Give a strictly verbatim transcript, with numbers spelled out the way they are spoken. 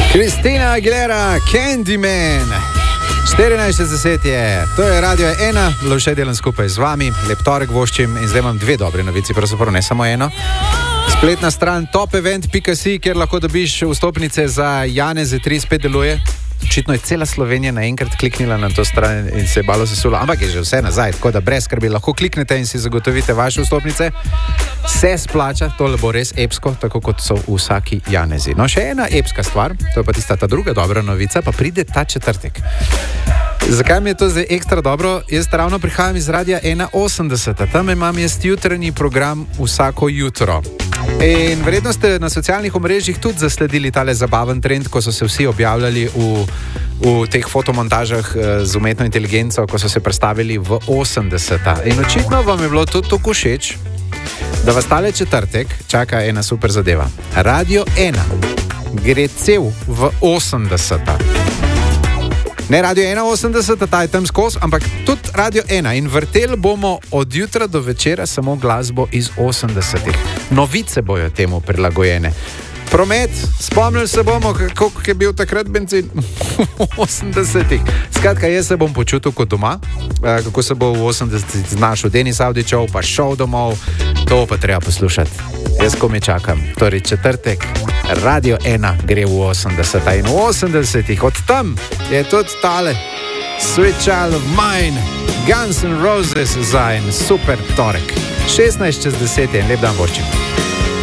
Christina Aguilera, Candyman. štirinajst šestdeset je, to je Radio ena, Lovše delam skupaj z vami, lep torek voščim in zdaj imam dve dobre novici, pravzaprav ne samo eno. Spletna stran top event pika si, kjer lahko dobiš vstopnice za Janeze tri spet deluje. Očitno je cela Slovenija naenkrat kliknila na to stran in se je balo sesulo, ampak je že vse nazaj, tako da brez skrbi lahko kliknete in si zagotovite vaše vstopnice. Se splača, tole bo res epsko, tako kot so vsaki Janezi. No, še ena epska stvar, to je pa tista ta druga dobra novica, pa pride ta četrtek. Zakaj mi je to zdaj ekstra dobro? Jaz ravno prihajam iz Radia ena osemdeset, tam imam jaz jutranji program vsako jutro. In verjetno ste na socialnih omrežjih tudi zasledili tale zabaven trend, ko so se vsi objavljali v, v teh fotomontažah z umetno inteligenco, ko so se predstavili v osemdeseta. In očitno vam je bilo tudi tako všeč, da vas tale četrtek čaka ena super zadeva. Radio ena gre cel v osemdeseta. Ne Radio ena osemdeset, ta je tam skozi, ampak tudi Radio ena in vrtel bomo od jutra do večera samo glasbo iz osemdesetih. Novice bojo temu prilagojene. Promet, spomnili se bomo, kako je bil takrat benzin v osemdesetih. Skratka, jaz se bom počutil kot doma, kako se bo v osemdesetih znašel Denis Avdićev, pa šel domov, to pa treba poslušati. Jaz ko me čakam, torej četrtek, Radio ena gre v osemdeseta in v osemdesetih, od tam je tudi tale Sweet Child of Mine, Guns N' Roses za en super torek. šestnajst čez deset je, lep dan voščim.